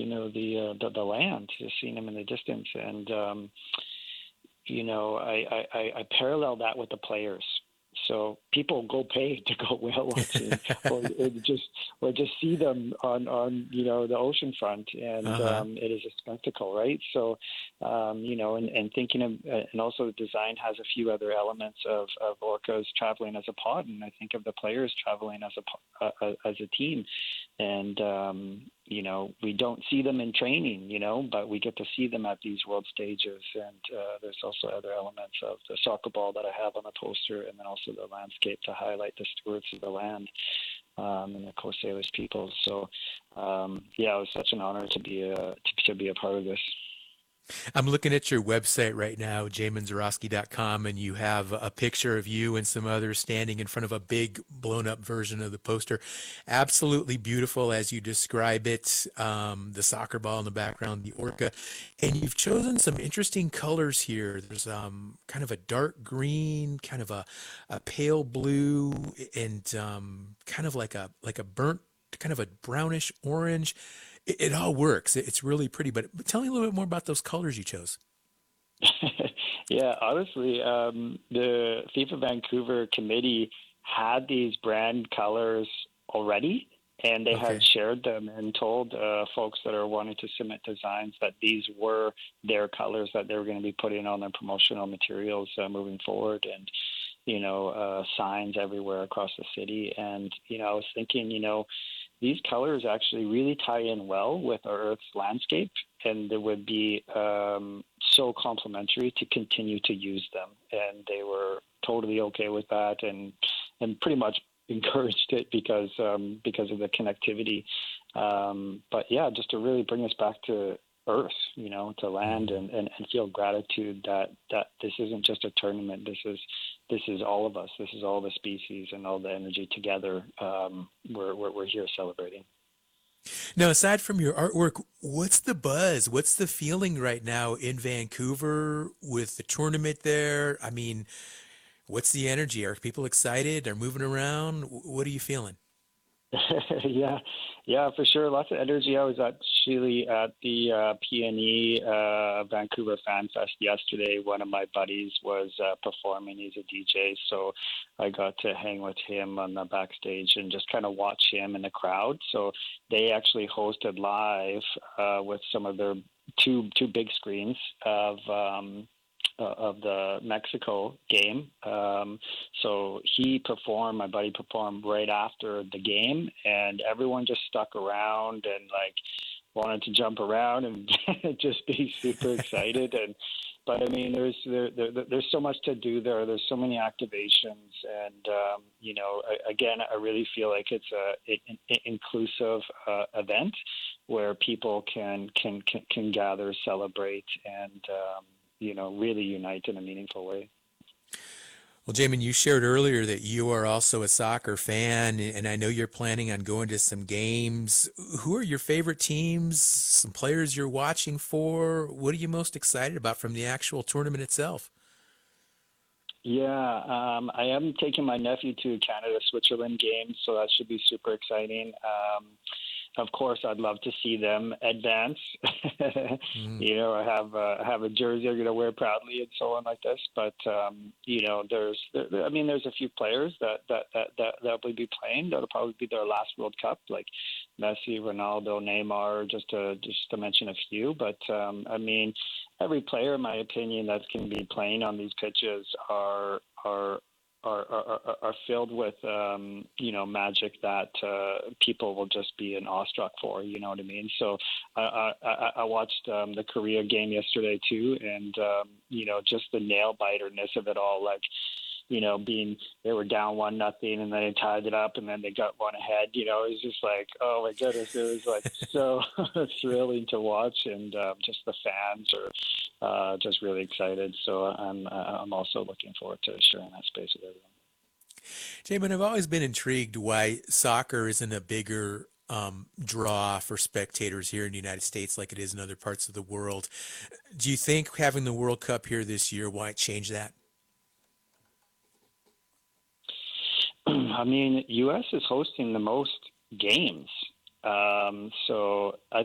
the land, just seeing them in the distance. And I parallel that with the players. So people go pay to go whale watching, or just see them on the ocean front, and it is a spectacle, right? So, and thinking of, and also the design has a few other elements of orcas traveling as a pod, and I think of the players traveling as a team, and we don't see them in training, but we get to see them at these world stages. And there's also other elements of the soccer ball that I have on the poster, and then also the landscape to highlight the stewards of the land and the Coast Salish people. So, it was such an honor to be a part of this. I'm looking at your website right now, jaminzarowski.com, and you have a picture of you and some others standing in front of a big blown up version of the poster. Absolutely beautiful as you describe it. The soccer ball in the background, the orca. And you've chosen some interesting colors here. There's kind of a dark green, kind of a pale blue, and kind of like a burnt, kind of a brownish orange. It all works. It's really pretty. But tell me a little bit more about those colors you chose. Yeah, honestly, the FIFA Vancouver committee had these brand colors already, and they had Okay. shared them and told folks that are wanting to submit designs that these were their colors that they were going to be putting on their promotional materials moving forward, and signs everywhere across the city. And I was thinking, these colors actually really tie in well with our Earth's landscape, and it would be so complementary to continue to use them. And they were totally okay with that, and pretty much encouraged it because of the connectivity. But yeah, just to really bring us back to Earth, to land, and feel gratitude that this isn't just a tournament. This is all of us. This is all the species and all the energy together. We're here celebrating. Now, aside from your artwork, what's the buzz? What's the feeling right now in Vancouver with the tournament there? I mean, what's the energy? Are people excited? Are moving around? What are you feeling? yeah, yeah, for sure. Lots of energy. I was actually at the PNE Vancouver Fan Fest yesterday. One of my buddies was performing. He's a DJ, so I got to hang with him on the backstage and just kind of watch him in the crowd. So they actually hosted live with some of their two big screens of the Mexico game. So my buddy performed right after the game, and everyone just stuck around and wanted to jump around and just be super excited. But I mean, there's so much to do there. There's so many activations, and again, I really feel like it's an inclusive event where people can gather, celebrate, and really unite in a meaningful way. Well, Jamin, you shared earlier that you are also a soccer fan, and I know you're planning on going to some games. Who are your favorite teams? Some players you're watching for? What are you most excited about from the actual tournament itself? Yeah, I am taking my nephew to Canada Switzerland game, so that should be super exciting. Of course, I'd love to see them advance. Mm. I have a jersey I'm going to wear proudly and so on like this. But there's a few players that will be playing. That'll probably be their last World Cup, like Messi, Ronaldo, Neymar, just to mention a few. But every player, in my opinion, that's going to be playing on these pitches are filled with magic that people will just be awestruck for. You know what I mean? So I watched the Korea game yesterday too, and just the nail biterness of it all. They were down 1-0, and then they tied it up, and then they got one ahead. It was just like, oh my goodness, it was like so thrilling to watch, and just the fans are just really excited. So I'm also looking forward to sharing that space with everyone. Jamin, I've always been intrigued why soccer isn't a bigger draw for spectators here in the United States like it is in other parts of the world. Do you think having the World Cup here this year might change that? I mean, U.S. is hosting the most games, so I